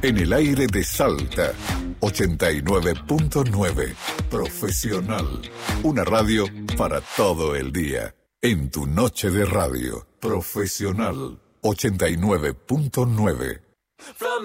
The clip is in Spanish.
En el aire de Salta, 89.9. Profesional. Una radio para todo el día. En tu noche de radio. Profesional. 89.9.